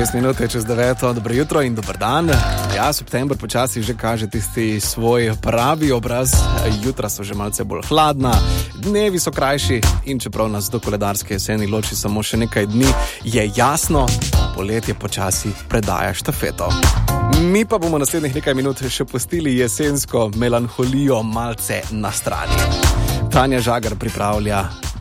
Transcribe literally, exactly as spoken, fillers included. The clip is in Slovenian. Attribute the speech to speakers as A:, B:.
A: šest minut je čez deveto, dobro jutro in dober dan. Ja, september počasi že kaže tisti svoj pravi obraz, jutra so že malce bolj hladna, dnevi so krajši in čeprav nas do koledarske jeseni loči samo še nekaj dni, je jasno, poletje počasi predaja štafeto. Mi pa bomo naslednjih nekaj minut še pustili jesensko melanholijo malce na strani. Tanja Žagar pripravlja